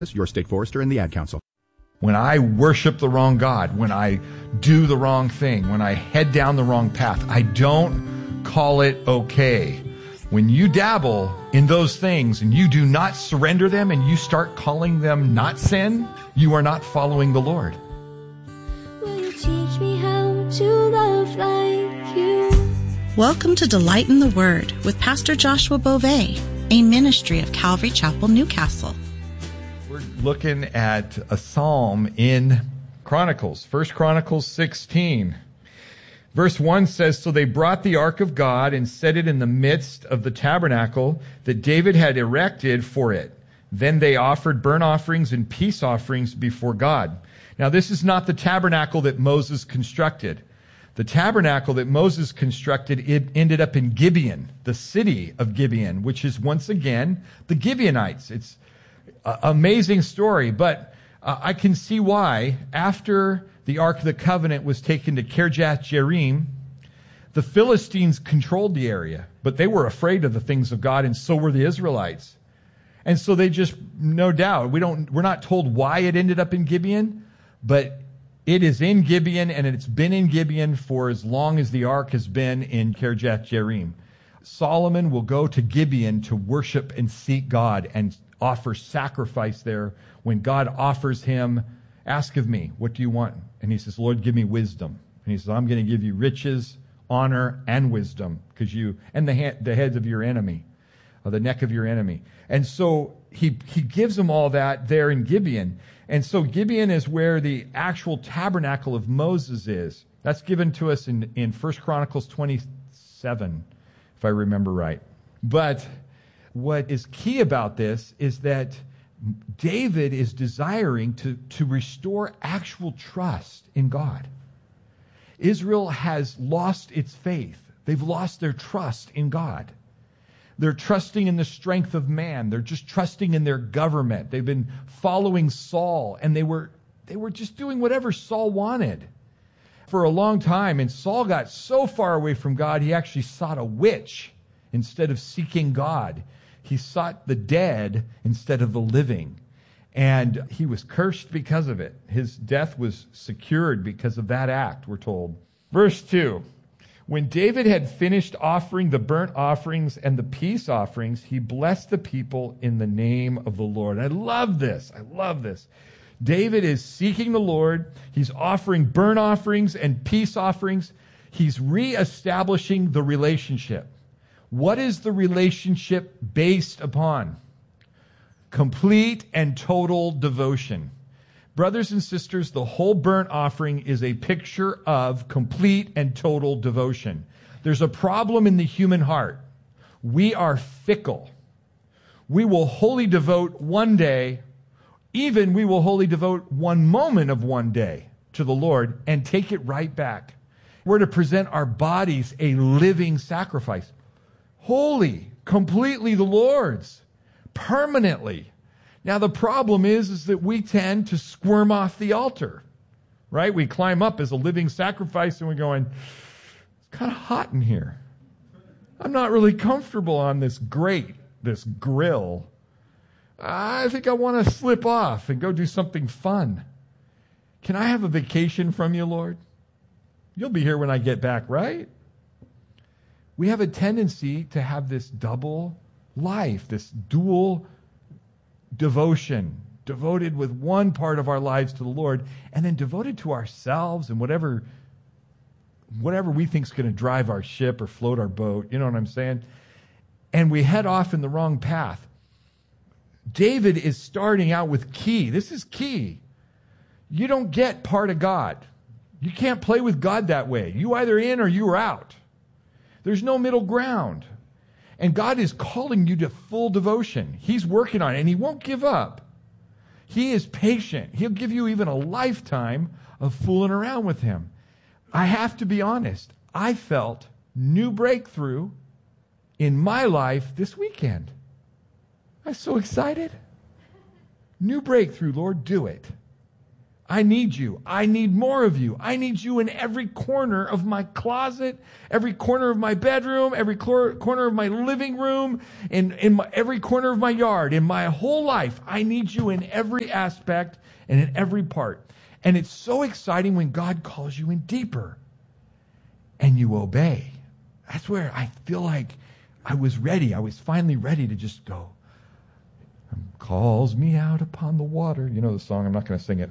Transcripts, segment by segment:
Your state forester and the Ad Council. When I worship the wrong God, when I do the wrong thing, when I head down the wrong path, I don't call it okay. When you dabble in those things and you do not surrender them and you start calling them not sin, you are not following the Lord. Will you teach me how to love like you? Welcome to Delight in the Word with Pastor Joshua Beauvais, a ministry of Calvary Chapel, Newcastle. We're looking at a psalm in Chronicles, 1 Chronicles 16. Verse 1 says, "So they brought the ark of God and set it in the midst of the tabernacle that David had erected for it. Then they offered burnt offerings and peace offerings before God." Now, this is not the tabernacle that Moses constructed. The tabernacle that Moses constructed, it ended up in Gibeon, the city of Gibeon, which is once again the Gibeonites. It's an amazing story, but I can see why after the Ark of the Covenant was taken to Kirjath Jearim, the Philistines controlled the area, but they were afraid of the things of God, and so were the Israelites. And so they just, no doubt, we're not told why it ended up in Gibeon, but it is in Gibeon, and it's been in Gibeon for as long as the Ark has been in Kirjath Jearim. Solomon will go to Gibeon to worship and seek God and offer sacrifice there. When God offers him, "Ask of me, what do you want?" And he says, "Lord, give me wisdom." And he says, "I'm going to give you riches, honor, and wisdom, because you, and the heads of your enemy, or the neck of your enemy." And so he gives them all that there in Gibeon. And so Gibeon is where the actual tabernacle of Moses is. That's given to us in 1 Chronicles 27, if I remember right. But what is key about this is that David is desiring to restore actual trust in God. Israel has lost its faith. They've lost their trust in God. They're trusting in the strength of man. They're just trusting in their government. They've been following Saul, and they were just doing whatever Saul wanted for a long time. And Saul got so far away from God, he actually sought a witch instead of seeking God. He sought the dead instead of the living. And he was cursed because of it. His death was secured because of that act, we're told. Verse 2, "When David had finished offering the burnt offerings and the peace offerings, he blessed the people in the name of the Lord." I love this. I love this. David is seeking the Lord. He's offering burnt offerings and peace offerings. He's reestablishing the relationship. What is the relationship based upon? Complete and total devotion. Brothers and sisters, the whole burnt offering is a picture of complete and total devotion. There's a problem in the human heart. We are fickle. We will wholly devote one day, even we will wholly devote one moment of one day to the Lord and take it right back. We're to present our bodies a living sacrifice. Holy, completely the Lord's, permanently. Now the problem is that we tend to squirm off the altar, right? We climb up as a living sacrifice and we're going, "It's kind of hot in here. I'm not really comfortable on this grate, this grill. I think I want to slip off and go do something fun. Can I have a vacation from you, Lord? You'll be here when I get back, right?" We have a tendency to have this double life, this dual devotion, devoted with one part of our lives to the Lord, and then devoted to ourselves and whatever we think is going to drive our ship or float our boat. You know what I'm saying? And we head off in the wrong path. David is starting out with key. This is key. You don't get part of God. You can't play with God that way. You either in or you're out. There's no middle ground. And God is calling you to full devotion. He's working on it, and He won't give up. He is patient. He'll give you even a lifetime of fooling around with Him. I have to be honest. I felt new breakthrough in my life this weekend. I'm so excited. New breakthrough, Lord, do it. I need you. I need more of you. I need you in every corner of my closet, every corner of my bedroom, every corner of my living room, in every corner of my yard, in my whole life. I need you in every aspect and in every part. And it's so exciting when God calls you in deeper and you obey. That's where I feel like I was ready. I was finally ready to just go. Calls me out upon the water. You know the song. I'm not going to sing it.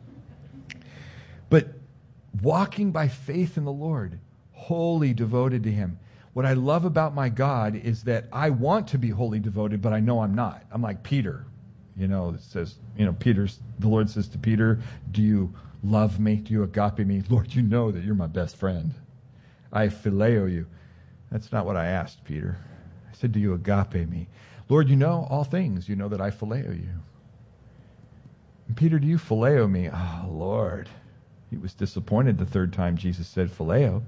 But walking by faith in the Lord, wholly devoted to Him. What I love about my God is that I want to be wholly devoted, but I know I'm not. I'm like Peter. You know, it says, the Lord says to Peter, do you love me? Do you agape me? Lord, you know that you're my best friend. I phileo you. That's not what I asked, Peter. I said, do you agape me? Lord, you know all things. You know that I phileo you. And Peter, do you phileo me? Oh, Lord. He was disappointed the third time Jesus said phileo.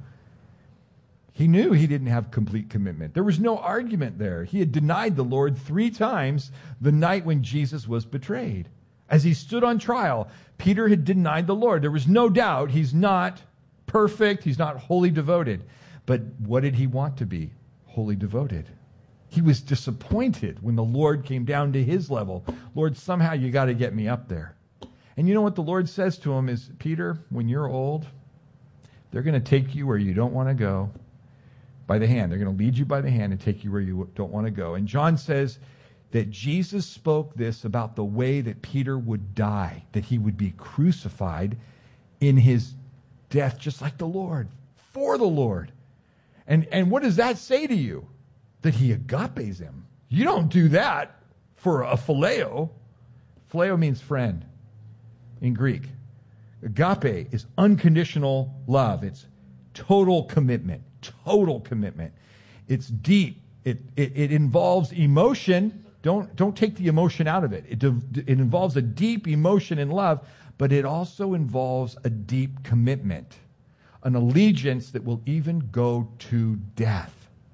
He knew he didn't have complete commitment. There was no argument there. He had denied the Lord 3 times the night when Jesus was betrayed. As he stood on trial, Peter had denied the Lord. There was no doubt he's not perfect. He's not wholly devoted. But what did he want to be? Wholly devoted. He was disappointed when the Lord came down to his level. Lord, somehow you got to get me up there. And you know what the Lord says to him is, Peter, when you're old, they're going to take you where you don't want to go by the hand. They're going to lead you by the hand and take you where you don't want to go. And John says that Jesus spoke this about the way that Peter would die, that he would be crucified in his death, just like the Lord, for the Lord. And what does that say to you? That he agapes him. You don't do that for a phileo. Phileo means friend in Greek. Agape is unconditional love. It's total commitment. Total commitment. It's deep. It involves emotion. Don't take the emotion out of it. It involves a deep emotion and love, but it also involves a deep commitment, an allegiance that will even go to death.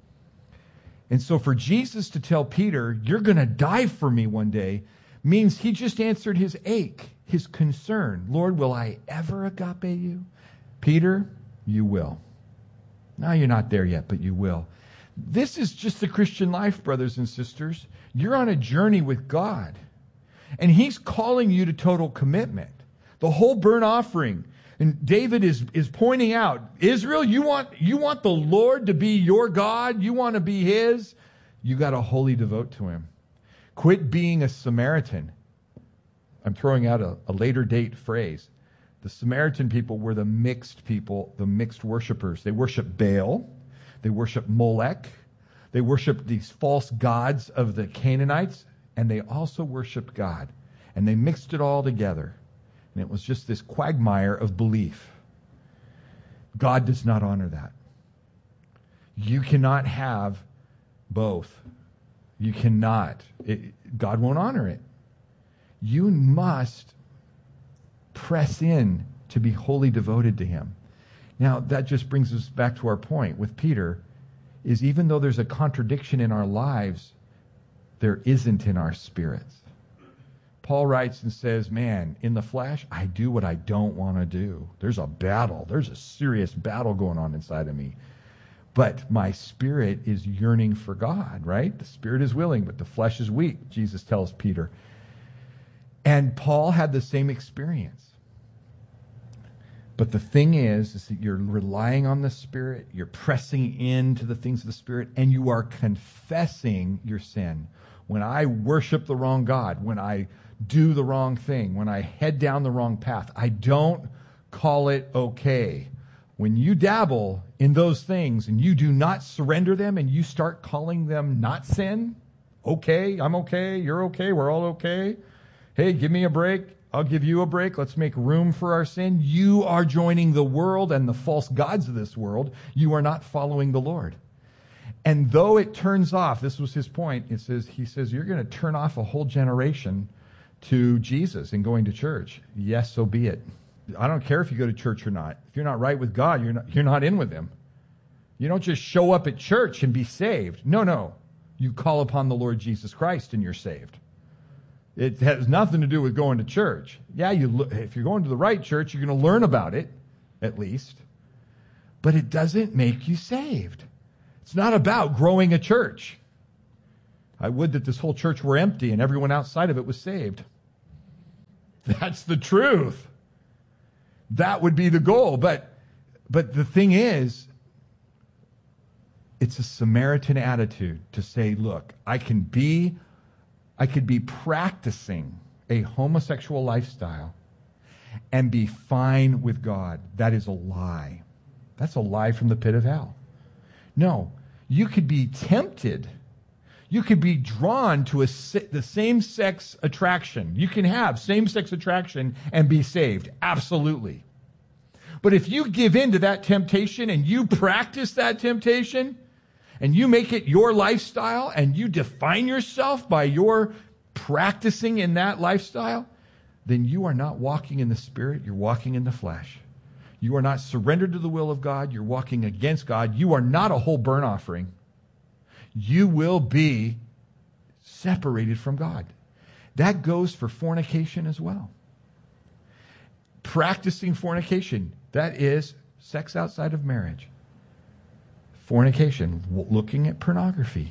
And so for Jesus to tell Peter, you're going to die for me one day, means he just answered his ache, his concern. Lord, will I ever agape you? Peter, you will. Now you're not there yet, but you will. This is just the Christian life, brothers and sisters. You're on a journey with God, and he's calling you to total commitment. The whole burnt offering. And David is pointing out, Israel, you want the Lord to be your God? You want to be his? You got to wholly devote to him. Quit being a Samaritan. I'm throwing out a later date phrase. The Samaritan people were the mixed people, the mixed worshipers. They worship Baal. They worship Molech. They worship these false gods of the Canaanites. And they also worshiped God. And they mixed it all together. And it was just this quagmire of belief. God does not honor that. You cannot have both. You cannot. God won't honor it. You must press in to be wholly devoted to him. Now, that just brings us back to our point with Peter, is even though there's a contradiction in our lives, there isn't in our spirits. Paul writes and says, man, in the flesh, I do what I don't want to do. There's a battle. There's a serious battle going on inside of me. But my spirit is yearning for God, right? The spirit is willing, but the flesh is weak, Jesus tells Peter. And Paul had the same experience. But the thing is that you're relying on the Spirit, you're pressing into the things of the Spirit, and you are confessing your sin. When I worship the wrong God, when I do the wrong thing, when I head down the wrong path, I don't call it okay. When you dabble in those things and you do not surrender them and you start calling them not sin, okay, I'm okay, you're okay, we're all okay. Hey, give me a break. I'll give you a break. Let's make room for our sin. You are joining the world and the false gods of this world. You are not following the Lord. And though it turns off, this was his point, he says, you're going to turn off a whole generation to Jesus and going to church. Yes, so be it. I don't care if you go to church or not. If you're not right with God, you're not in with him. You don't just show up at church and be saved. No. You call upon the Lord Jesus Christ and you're saved. It has nothing to do with going to church. Yeah, if you're going to the right church, you're going to learn about it, at least. But it doesn't make you saved. It's not about growing a church. I would that this whole church were empty and everyone outside of it was saved. That's the truth. That would be the goal. But the thing is, it's a Samaritan attitude to say, look, I could be practicing a homosexual lifestyle and be fine with God. That is a lie. That's a lie from the pit of hell. No, you could be tempted. You could be drawn to the same-sex attraction. You can have same-sex attraction and be saved. Absolutely. But if you give in to that temptation and you practice that temptation and you make it your lifestyle and you define yourself by your practicing in that lifestyle, then you are not walking in the Spirit, you're walking in the flesh. You are not surrendered to the will of God, you're walking against God. You are not a whole burnt offering. You will be separated from God. That goes for fornication as well. Practicing fornication, that is sex outside of marriage. Fornication, looking at pornography.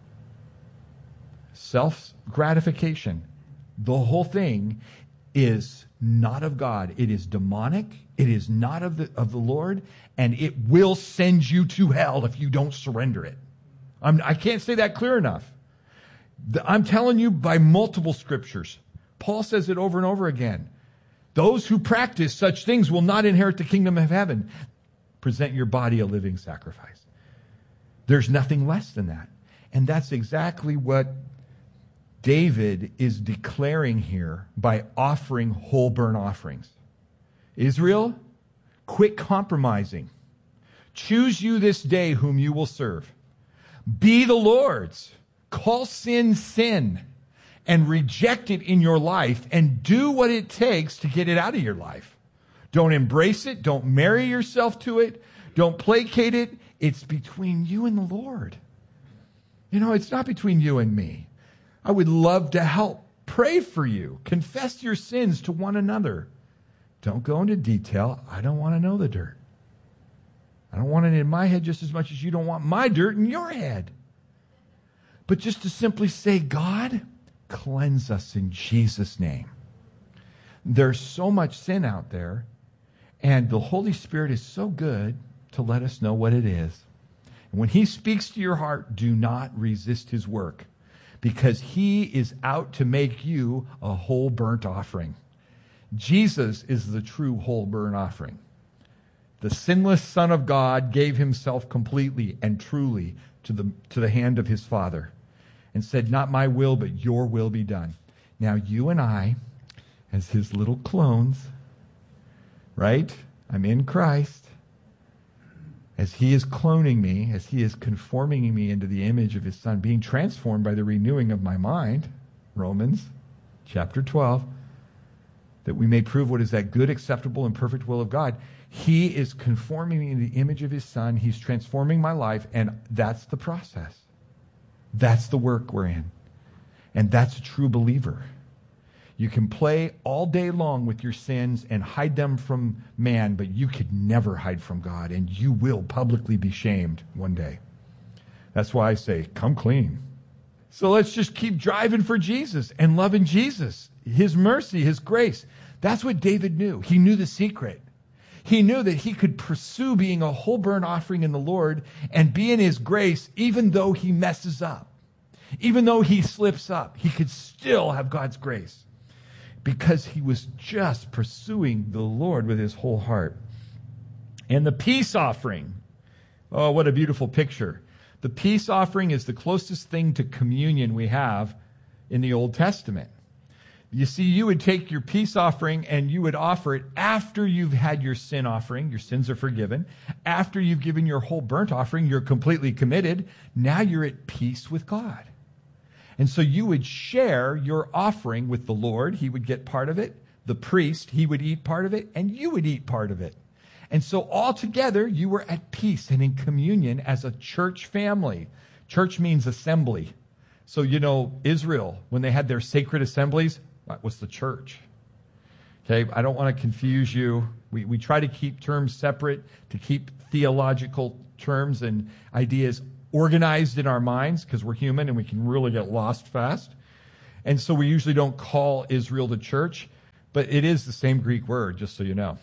Self-gratification. The whole thing is not of God. It is demonic. It is not of the Lord. And it will send you to hell if you don't surrender it. I can't say that clear enough. I'm telling you by multiple scriptures. Paul says it over and over again. Those who practice such things will not inherit the kingdom of heaven. Present your body a living sacrifice. There's nothing less than that. And that's exactly what David is declaring here by offering whole burnt offerings. Israel, quit compromising. Choose you this day whom you will serve. Be the Lord's. Call sin, sin, and reject it in your life and do what it takes to get it out of your life. Don't embrace it. Don't marry yourself to it. Don't placate it. It's between you and the Lord. You know, it's not between you and me. I would love to help. Pray for you. Confess your sins to one another. Don't go into detail. I don't want to know the dirt. I don't want it in my head just as much as you don't want my dirt in your head. But just to simply say, God, cleanse us in Jesus' name. There's so much sin out there, and the Holy Spirit is so good to let us know what it is. And when He speaks to your heart, do not resist His work, because He is out to make you a whole burnt offering. Jesus is the true whole burnt offering. The sinless Son of God gave Himself completely and truly to the hand of His Father and said, not my will, but your will be done. Now you and I, as His little clones, right? I'm in Christ. As He is cloning me, as He is conforming me into the image of His Son, being transformed by the renewing of my mind, Romans chapter 12, that we may prove what is that good, acceptable, and perfect will of God. He is conforming me in the image of His Son. He's transforming my life, and that's the process. That's the work we're in. And that's a true believer. You can play all day long with your sins and hide them from man, but you could never hide from God, and you will publicly be shamed one day. That's why I say, come clean. So let's just keep driving for Jesus and loving Jesus, His mercy, His grace. That's what David knew. He knew the secret. He knew that he could pursue being a whole burnt offering in the Lord and be in His grace even though he messes up. Even though he slips up, he could still have God's grace because he was just pursuing the Lord with his whole heart. And the peace offering, oh, what a beautiful picture. The peace offering is the closest thing to communion we have in the Old Testament. You see, you would take your peace offering and you would offer it after you've had your sin offering. Your sins are forgiven. After you've given your whole burnt offering, you're completely committed. Now you're at peace with God. And so you would share your offering with the Lord. He would get part of it. The priest, he would eat part of it, and you would eat part of it. And so all together, you were at peace and in communion as a church family. Church means assembly. So, Israel, when they had their sacred assemblies, that was the church. Okay, I don't want to confuse you. We try to keep terms separate, to keep theological terms and ideas organized in our minds, because we're human and we can really get lost fast. And so we usually don't call Israel the church, but it is the same Greek word, just so you know,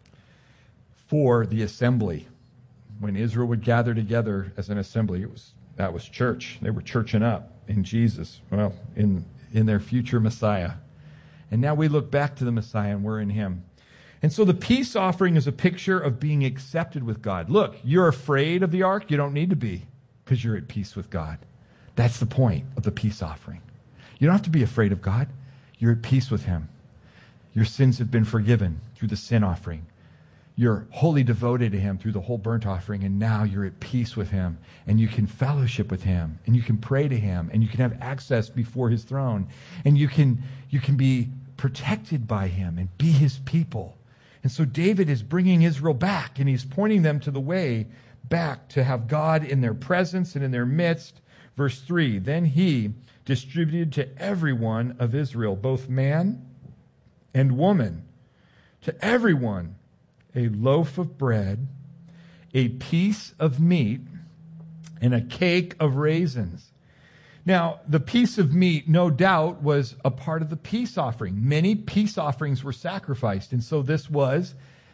for the assembly. When Israel would gather together as an assembly, that was church. They were churching up in Jesus, in their future Messiah. And now we look back to the Messiah and we're in him. And so the peace offering is a picture of being accepted with God. Look, you're afraid of the ark? You don't need to be, because you're at peace with God. That's the point of the peace offering. You don't have to be afraid of God. You're at peace with him. Your sins have been forgiven through the sin offering. You're wholly devoted to him through the whole burnt offering, and now you're at peace with him, and you can fellowship with him, and you can pray to him, and you can have access before his throne, and you can be protected by him and be his people. And so David is bringing Israel back, and he's pointing them to the way back to have God in their presence and in their midst. Verse 3, then he distributed to everyone of Israel, both man and woman, to everyone a loaf of bread, a piece of meat, and a cake of raisins. Now, the piece of meat, no doubt, was a part of the peace offering. Many peace offerings were sacrificed, and so this was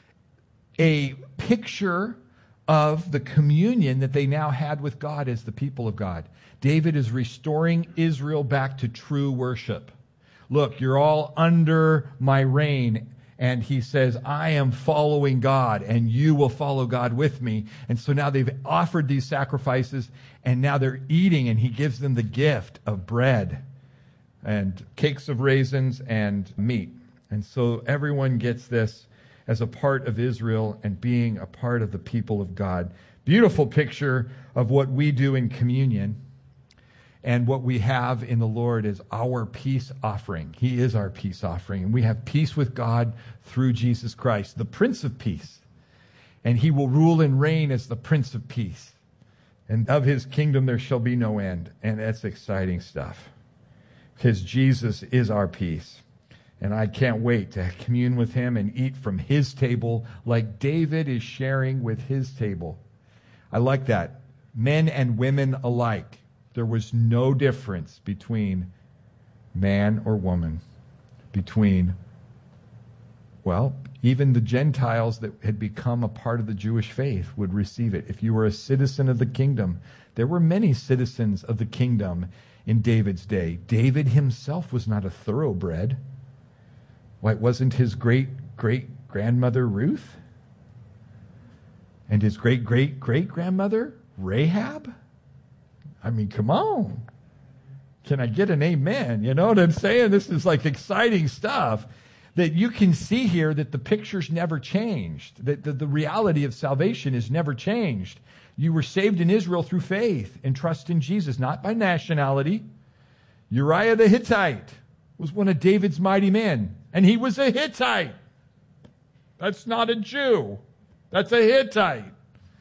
a picture of the communion that they now had with God as the people of God. David is restoring Israel back to true worship. Look, you're all under my reign. And he says, I am following God, and you will follow God with me. And so now they've offered these sacrifices, and now they're eating, and he gives them the gift of bread and cakes of raisins and meat. And so everyone gets this as a part of Israel and being a part of the people of God. Beautiful picture of what we do in communion. And what we have in the Lord is our peace offering. He is our peace offering. And we have peace with God through Jesus Christ, the Prince of Peace. And he will rule and reign as the Prince of Peace. And of his kingdom there shall be no end. And that's exciting stuff, because Jesus is our peace. And I can't wait to commune with him and eat from his table like David is sharing with his table. I like that. Men and women alike. There was no difference between man or woman, between, even the Gentiles that had become a part of the Jewish faith would receive it. If you were a citizen of the kingdom, there were many citizens of the kingdom in David's day. David himself was not a thoroughbred. Why, wasn't his great-great-grandmother Ruth? And his great-great-great-grandmother Rahab? I mean, come on. Can I get an amen? You know what I'm saying? This is like exciting stuff that you can see here, that the picture's never changed, that the reality of salvation is never changed. You were saved in Israel through faith and trust in Jesus, not by nationality. Uriah the Hittite was one of David's mighty men, and he was a Hittite. That's not a Jew. That's a Hittite.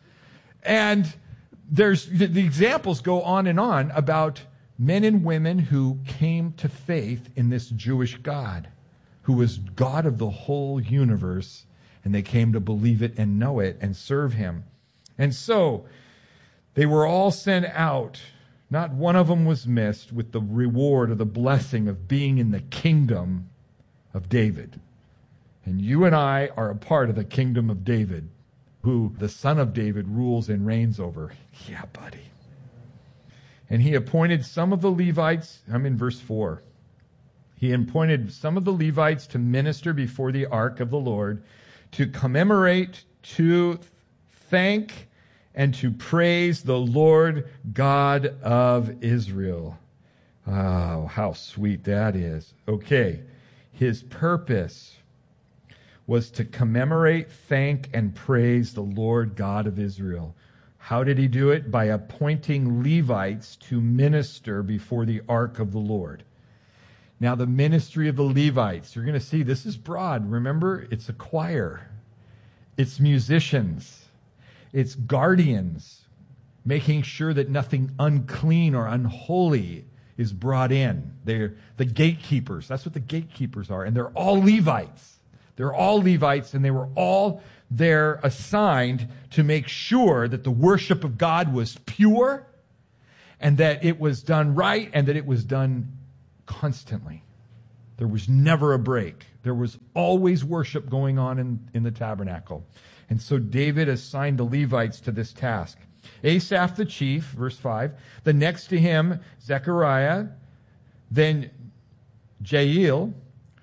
And there's the examples go on and on about men and women who came to faith in this Jewish God, who was God of the whole universe, and they came to believe it and know it and serve him. And so they were all sent out. Not one of them was missed with the reward or the blessing of being in the kingdom of David. And you and I are a part of the kingdom of David, who the son of David rules and reigns over. Yeah, buddy. And he appointed some of the Levites, I'm in verse 4. He appointed some of the Levites to minister before the ark of the Lord, to commemorate, to thank, and to praise the Lord God of Israel. Oh, how sweet that is. Okay, his purpose was to commemorate, thank, and praise the Lord God of Israel. How did he do it? By appointing Levites to minister before the ark of the Lord. Now, the ministry of the Levites, you're going to see this is broad. Remember, it's a choir. It's musicians. It's guardians, making sure that nothing unclean or unholy is brought in. They're the gatekeepers. That's what the gatekeepers are. And they're all Levites. They're all Levites, and they were all there assigned to make sure that the worship of God was pure and that it was done right and that it was done constantly. There was never a break. There was always worship going on in the tabernacle. And so David assigned the Levites to this task. Asaph the chief, verse 5. The next to him, Zechariah. Then Jael,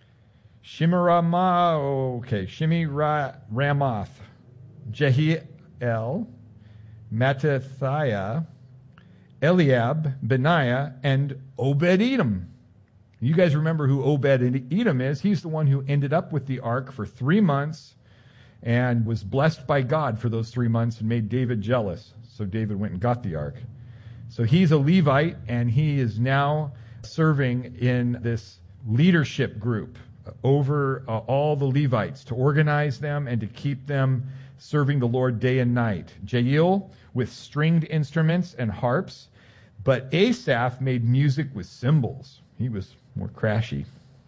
Shemiramoth, Jehiel, Mattithiah, Eliab, Benaiah, and Obed-Edom. You guys remember who Obed-Edom is. He's the one who ended up with the ark for 3 months and was blessed by God for those 3 months and made David jealous. So David went and got the ark. So he's a Levite, and he is now serving in this leadership group over all the Levites to organize them and to keep them serving the Lord day and night. Jael with stringed instruments and harps, but Asaph made music with cymbals. He was more crashy.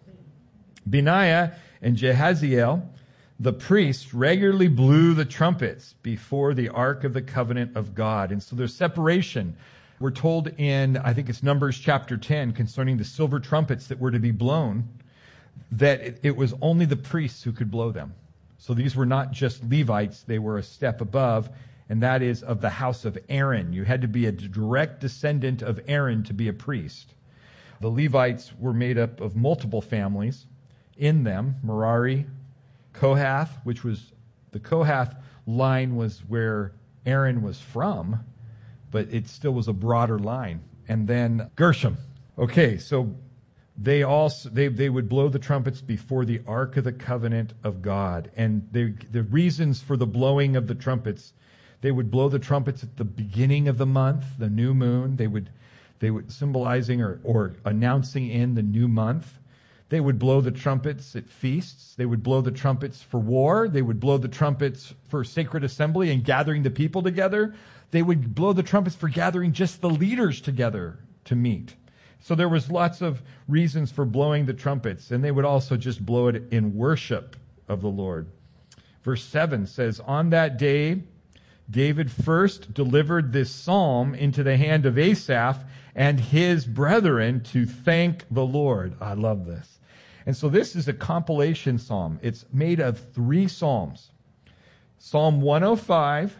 Benaiah and Jehaziel, the priests, regularly blew the trumpets before the Ark of the Covenant of God. And so there's separation. We're told in, I think it's Numbers chapter 10, concerning the silver trumpets that were to be blown, that it was only the priests who could blow them. So these were not just Levites, they were a step above, and that is of the house of Aaron. You had to be a direct descendant of Aaron to be a priest. The Levites were made up of multiple families in them. Merari, Kohath, which was, the Kohath line was where Aaron was from, but it still was a broader line. And then Gershom. Okay, so they would blow the trumpets before the Ark of the Covenant of God. And the reasons for the blowing of the trumpets, they would blow the trumpets at the beginning of the month, the new moon. They would symbolizing or announcing in the new month. They would blow the trumpets at feasts. They would blow the trumpets for war. They would blow the trumpets for sacred assembly and gathering the people together. They would blow the trumpets for gathering just the leaders together to meet. So there was lots of reasons for blowing the trumpets, and they would also just blow it in worship of the Lord. Verse 7 says, on that day, David first delivered this psalm into the hand of Asaph and his brethren to thank the Lord. I love this. And so this is a compilation psalm. It's made of 3 psalms. Psalm 105,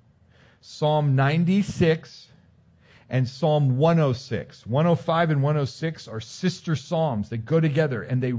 Psalm 96, and Psalm 106. 105 and 106 are sister psalms. They go together and they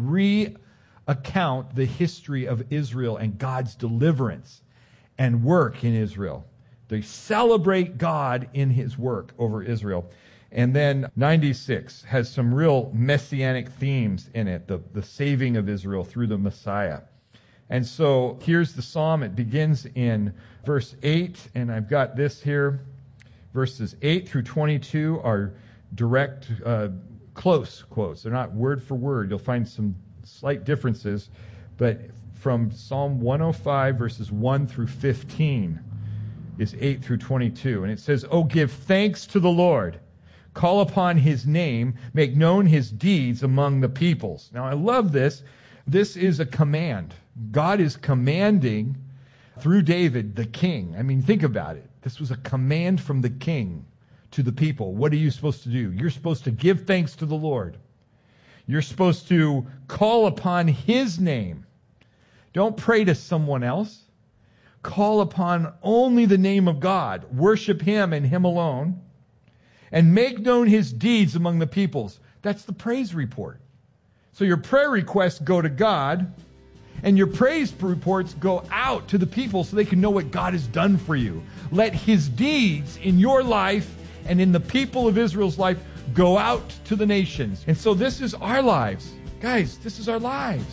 recount the history of Israel and God's deliverance and work in Israel. They celebrate God in his work over Israel. And then 96 has some real messianic themes in it, the saving of Israel through the Messiah. And so here's the psalm. It begins in verse 8, and I've got this here. Verses 8 through 22 are direct, close quotes. They're not word for word. You'll find some slight differences, but from Psalm 105, verses 1 through 15, is 8 through 22. And it says, "Oh, give thanks to the Lord. Call upon his name. Make known his deeds among the peoples." Now, I love this. This is a command. God is commanding through David, the king. I mean, think about it. This was a command from the king to the people. What are you supposed to do? You're supposed to give thanks to the Lord. You're supposed to call upon his name. Don't pray to someone else. Call upon only the name of God. Worship him and him alone. And make known his deeds among the peoples. That's the praise report. So your prayer requests go to God, and your praise reports go out to the people so they can know what God has done for you. Let his deeds in your life and in the people of Israel's life go out to the nations. And so this is our lives. Guys, this is our lives.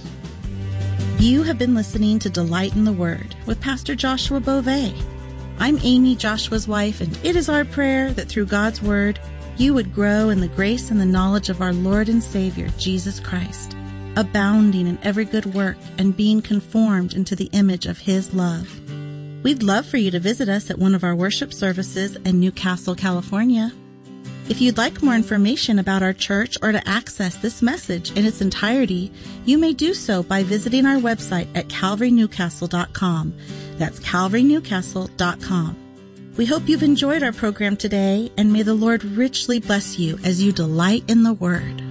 You have been listening to Delight in the Word with Pastor Joshua Beauvais. I'm Amy, Joshua's wife, and it is our prayer that through God's Word, you would grow in the grace and the knowledge of our Lord and Savior, Jesus Christ, abounding in every good work and being conformed into the image of his love. We'd love for you to visit us at one of our worship services in Newcastle, California. If you'd like more information about our church or to access this message in its entirety, you may do so by visiting our website at calvarynewcastle.com. That's calvarynewcastle.com. We hope you've enjoyed our program today, and may the Lord richly bless you as you delight in the Word.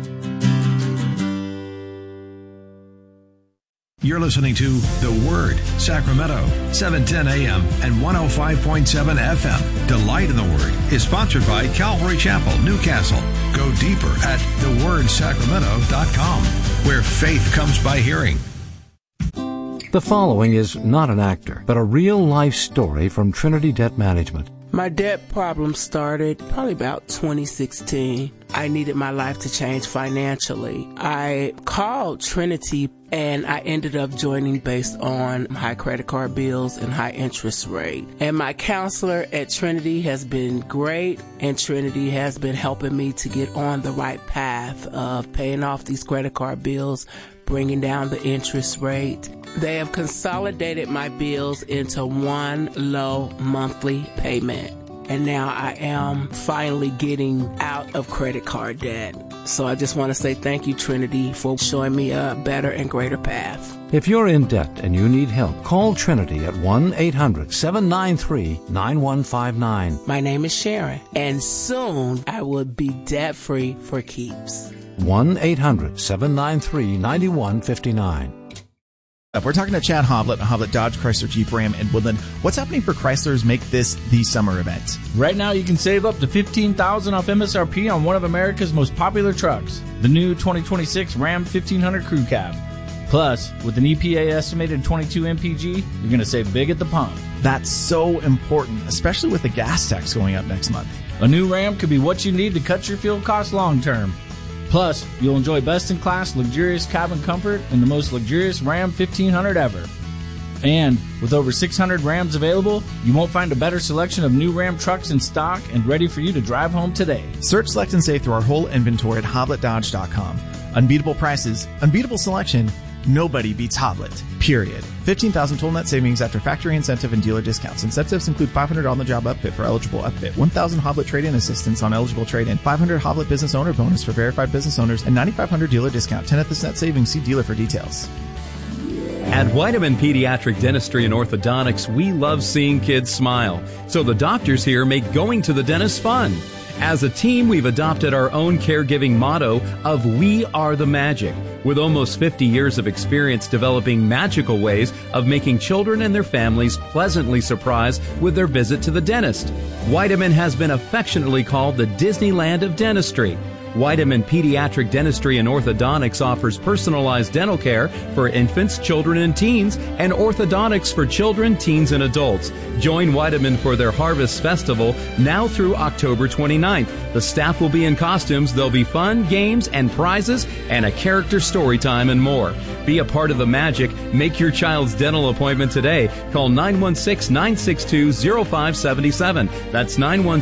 You're listening to The Word, Sacramento, 710 AM and 105.7 FM. Delight in the Word is sponsored by Calvary Chapel, Newcastle. Go deeper at thewordsacramento.com, where faith comes by hearing. The following is not an actor, but a real-life story from Trinity Debt Management. My debt problem started probably about 2016. I needed my life to change financially. I called Trinity and I ended up joining based on high credit card bills and high interest rate. And my counselor at Trinity has been great, and Trinity has been helping me to get on the right path of paying off these credit card bills, bringing down the interest rate. They have consolidated my bills into one low monthly payment. And now I am finally getting out of credit card debt. So I just want to say thank you, Trinity, for showing me a better and greater path. If you're in debt and you need help, call Trinity at 1-800-793-9159. My name is Sharon, and soon I will be debt-free for keeps. 1-800-793-9159. We're talking to Chad Hoblet, Hoblet Dodge Chrysler Jeep Ram in Woodland. What's happening for Chryslers make this the summer event? Right now, you can save up to $15,000 off MSRP on one of America's most popular trucks, the new 2026 Ram 1500 Crew Cab. Plus, with an EPA estimated 22 mpg, you're going to save big at the pump. That's so important, especially with the gas tax going up next month. A new Ram could be what you need to cut your fuel costs long term. Plus, you'll enjoy best-in-class luxurious cabin comfort in the most luxurious Ram 1500 ever. And with over 600 Rams available, you won't find a better selection of new Ram trucks in stock and ready for you to drive home today. Search, select, and save through our whole inventory at HobletDodge.com. Unbeatable prices, unbeatable selection, nobody beats Hoblet, period. 15,000 total net savings after factory incentive and dealer discounts. Incentives include $500 on-the-job upfit for eligible upfit, 1,000 Hoblet trade-in assistance on eligible trade-in, 500 Hoblet business owner bonus for verified business owners, and 9,500 dealer discount. 10 at this net savings. See dealer for details. At Whiteman Pediatric Dentistry and Orthodontics, we love seeing kids smile. So the doctors here make going to the dentist fun. As a team, we've adopted our own caregiving motto of We Are the Magic, with almost 50 years of experience developing magical ways of making children and their families pleasantly surprised with their visit to the dentist. Whiteman has been affectionately called the Disneyland of dentistry. Whiteman Pediatric Dentistry and Orthodontics offers personalized dental care for infants, children, and teens, and orthodontics for children, teens, and adults. Join Whiteman for their Harvest Festival now through October 29th. The staff will be in costumes. There'll be fun, games, and prizes, and a character story time and more. Be a part of the magic. Make your child's dental appointment today. Call 916-962-0577. That's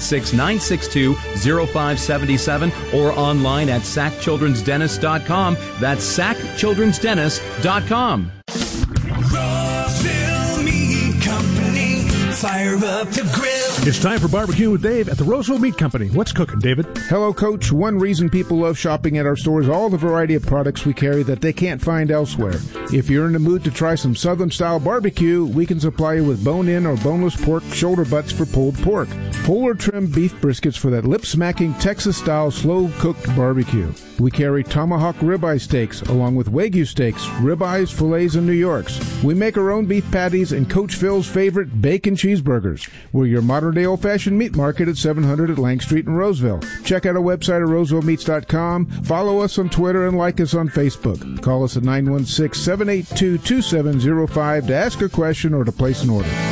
916-962-0577 or online at sackchildrensdentist.com. That's sackchildrensdentist.com. Roseville Meat Company, fire up the grill. It's time for Barbecue with Dave at the Roseville Meat Company. What's cooking, David? Hello, Coach. One reason people love shopping at our store is all the variety of products we carry that they can't find elsewhere. If you're in the mood to try some Southern-style barbecue, we can supply you with bone-in or boneless pork shoulder butts for pulled pork, whole or trimmed beef briskets for that lip-smacking Texas-style slow-cooked barbecue. We carry tomahawk ribeye steaks along with Wagyu steaks, ribeyes, fillets, and New Yorks. We make our own beef patties and Coach Phil's favorite bacon cheeseburgers. We're your modern-day old-fashioned meat market at 700 at Lang Street in Roseville. Check out our website at rosevillemeats.com. Follow us on Twitter and like us on Facebook. Call us at 916-782-2705 to ask a question or to place an order.